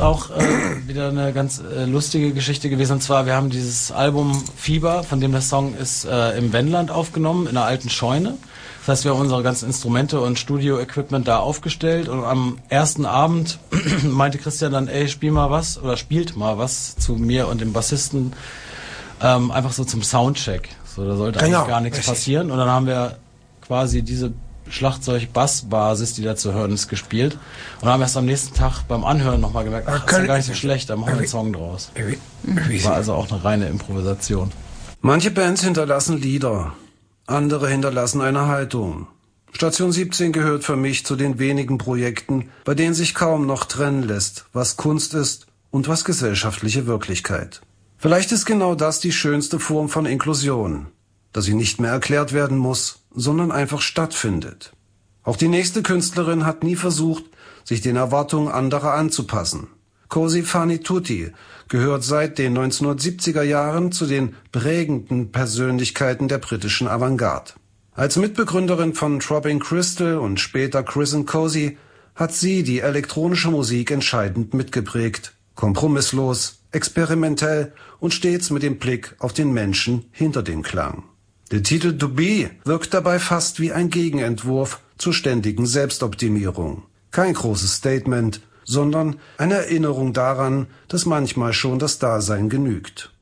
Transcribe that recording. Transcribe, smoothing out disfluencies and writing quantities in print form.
auch wieder eine ganz lustige Geschichte gewesen. Und zwar, wir haben dieses Album Fieber, von dem der Song ist, im Wendland aufgenommen, in einer alten Scheune. Das heißt, wir haben unsere ganzen Instrumente und Studio-Equipment da aufgestellt. Und am ersten Abend meinte Christian dann, ey, spielt mal was zu mir und dem Bassisten. Einfach so zum Soundcheck. So, da sollte eigentlich gar nichts passieren. Und dann haben wir quasi diese Schlagzeug-Bass-Basis, die da zu hören ist, gespielt. Und haben erst am nächsten Tag beim Anhören nochmal gemerkt, ach, ist ja gar nicht so schlecht, da machen wir einen Song draus. War also auch eine reine Improvisation. Manche Bands hinterlassen Lieder, andere hinterlassen eine Haltung. Station 17 gehört für mich zu den wenigen Projekten, bei denen sich kaum noch trennen lässt, was Kunst ist und was gesellschaftliche Wirklichkeit. Vielleicht ist genau das die schönste Form von Inklusion, dass sie nicht mehr erklärt werden muss, sondern einfach stattfindet. Auch die nächste Künstlerin hat nie versucht, sich den Erwartungen anderer anzupassen. Cosi fan tutte gehört seit den 1970er Jahren zu den prägenden Persönlichkeiten der britischen Avantgarde. Als Mitbegründerin von Throbbing Crystal und später Chris & Cosi hat sie die elektronische Musik entscheidend mitgeprägt. Kompromisslos, experimentell und stets mit dem Blick auf den Menschen hinter dem Klang. Der Titel To Be wirkt dabei fast wie ein Gegenentwurf zur ständigen Selbstoptimierung. Kein großes Statement, sondern eine Erinnerung daran, dass manchmal schon das Dasein genügt.